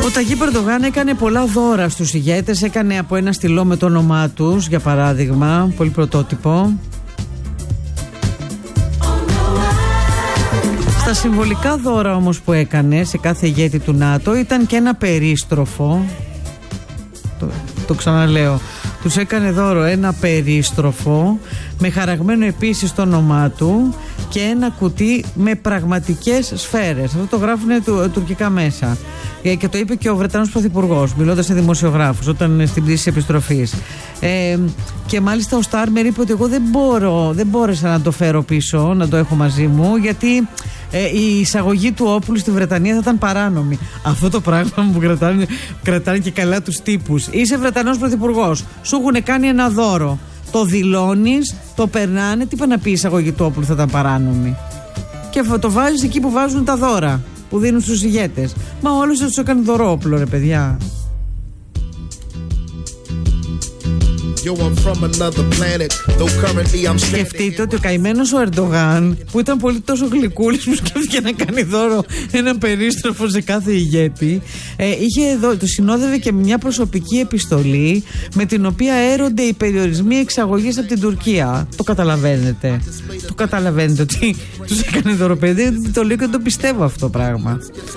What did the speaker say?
Ο Ταγίπ Ερντογάν έκανε πολλά δώρα στους ηγέτες. Έκανε από ένα στυλό με το όνομά τους, για παράδειγμα, πολύ πρωτότυπο. Στα συμβολικά δώρα όμως που έκανε σε κάθε ηγέτη του ΝΑΤΟ ήταν και ένα περίστροφο. Το ξαναλέω. Τους έκανε δώρο ένα περίστροφο με χαραγμένο επίσης το όνομά του και ένα κουτί με πραγματικές σφαίρες. Αυτό το γράφουν τουρκικά μέσα. Και το είπε και ο Βρετανός Πρωθυπουργός, μιλώντας σε δημοσιογράφους όταν στην πτήση της επιστροφής. Και μάλιστα ο Στάρμερ είπε ότι εγώ δεν μπόρεσα να το φέρω πίσω, να το έχω μαζί μου, γιατί η εισαγωγή του όπλου στη Βρετανία θα ήταν παράνομη. Αυτό το πράγμα που κρατάνε και καλά τους τύπους. Είσαι Βρετανός Πρωθυπουργός, σου έχουν κάνει ένα δώρο. Το δηλώνεις, το περνάνε. Τι είπα να πει η εισαγωγή του όπλου θα ήταν παράνομη. Και το βάζεις εκεί που βάζουν τα δώρα που δίνουν στους ηγέτες. Μα όλους τους έκανε δώρο όπλο, ρε παιδιά. Σκεφτείτε ότι ο καημένος ο Ερντογάν, που ήταν πολύ τόσο γλυκούλης που σκέφτηκε να κάνει δώρο ένα περίστροφο σε κάθε ηγέτη, το συνόδευε και μια προσωπική επιστολή με την οποία έρονται οι περιορισμοί εξαγωγής από την Τουρκία. Το καταλαβαίνετε. Το καταλαβαίνετε ότι τους έκανε δώρο, παιδί. Το λέω και το πιστεύω αυτό το πράγμα.